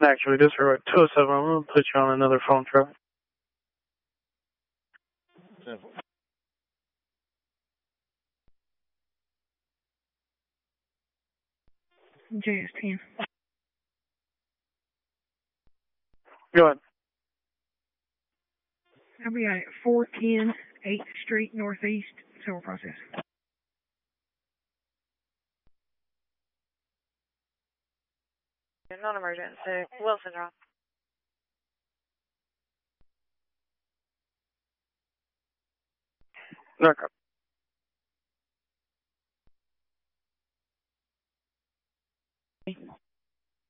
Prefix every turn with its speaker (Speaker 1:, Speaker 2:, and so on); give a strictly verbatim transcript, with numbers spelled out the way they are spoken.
Speaker 1: Actually, this is two oh seven. I'm going to put you on another phone truck.
Speaker 2: J S ten.
Speaker 1: Go ahead.
Speaker 2: I'll be at four ten eighth Street Northeast, civil process.
Speaker 3: Non-emergency. Wilson Drive.
Speaker 1: Okay.